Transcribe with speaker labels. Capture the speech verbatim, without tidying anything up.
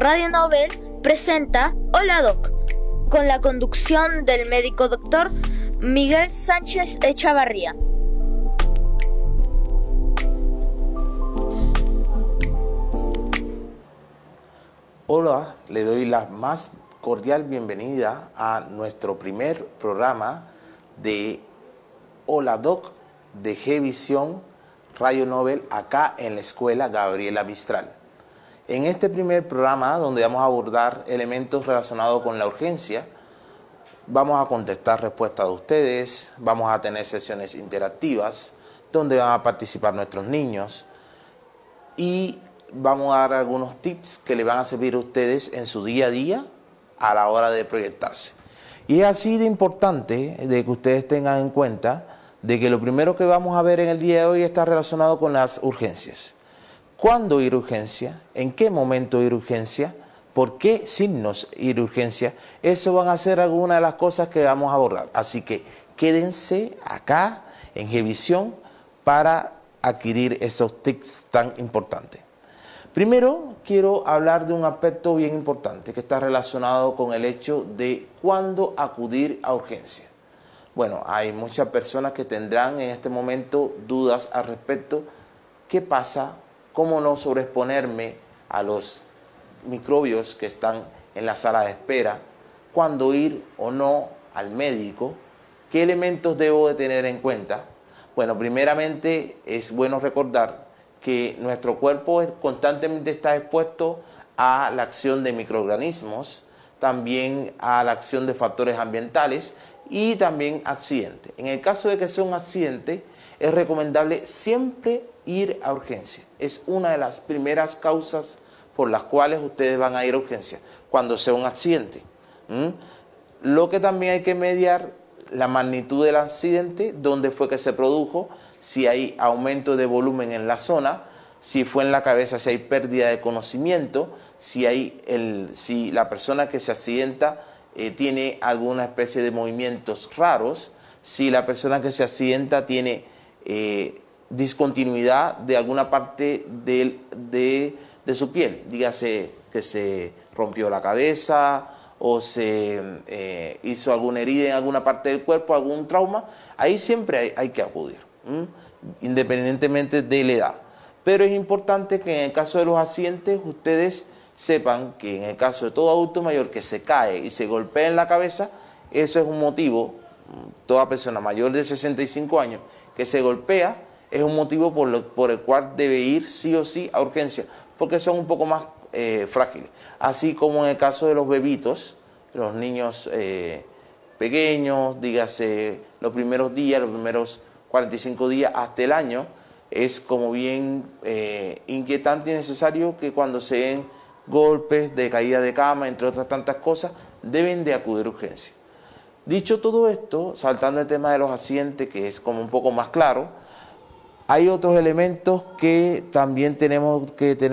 Speaker 1: Radio Nobel presenta Hola Doc, con la conducción del médico doctor Miguel Sánchez Echavarría.
Speaker 2: Hola, le doy la más cordial bienvenida a nuestro primer programa de Hola Doc de G-Visión Radio Nobel acá en la Escuela Gabriela Mistral. En este primer programa, donde vamos a abordar elementos relacionados con la urgencia, vamos a contestar respuestas de ustedes, vamos a tener sesiones interactivas donde van a participar nuestros niños y vamos a dar algunos tips que le van a servir a ustedes en su día a día a la hora de proyectarse. Y es así de importante de que ustedes tengan en cuenta de que lo primero que vamos a ver en el día de hoy está relacionado con las urgencias. ¿Cuándo ir a urgencia? ¿En qué momento ir a urgencia? ¿Por qué signos ir a urgencia? Eso van a ser algunas de las cosas que vamos a abordar. Así que quédense acá en G-Visión para adquirir esos tips tan importantes. Primero, quiero hablar de un aspecto bien importante que está relacionado con el hecho de cuándo acudir a urgencia. Bueno, hay muchas personas que tendrán en este momento dudas al respecto. ¿Qué pasa? ¿Cómo no sobreexponerme a los microbios que están en la sala de espera? ¿Cuándo ir o no al médico? ¿Qué elementos debo de tener en cuenta? Bueno, primeramente es bueno recordar que nuestro cuerpo constantemente está expuesto a la acción de microorganismos, también a la acción de factores ambientales y también accidentes. En el caso de que sea un accidente, es recomendable siempre ir a urgencia. Es una de las primeras causas por las cuales ustedes van a ir a urgencia, cuando sea un accidente. ¿Mm? Lo que también hay que mediar la magnitud del accidente, dónde fue que se produjo, si hay aumento de volumen en la zona, si fue en la cabeza, si hay pérdida de conocimiento, si, hay el, si la persona que se accidenta eh, tiene alguna especie de movimientos raros, si la persona que se accidenta tiene eh, discontinuidad de alguna parte de, de, de su piel, dígase que se rompió la cabeza o se eh, hizo alguna herida en alguna parte del cuerpo, algún trauma, ahí siempre hay, hay que acudir, ¿m? Independientemente de la edad. Pero es importante que en el caso de los accidentes ustedes sepan que en el caso de todo adulto mayor que se cae y se golpea en la cabeza, eso es un motivo, toda persona mayor de sesenta y cinco años que se golpea, es un motivo por, lo, por el cual debe ir sí o sí a urgencia, porque son un poco más eh, frágiles. Así como en el caso de los bebitos, los niños eh, pequeños, dígase los primeros días, los primeros cuarenta y cinco días hasta el año, es como bien eh, inquietante y necesario que cuando se den golpes de caída de cama, entre otras tantas cosas, deben de acudir a urgencia. Dicho todo esto, saltando el tema de los accidentes, que es como un poco más claro, hay otros elementos que también tenemos que tener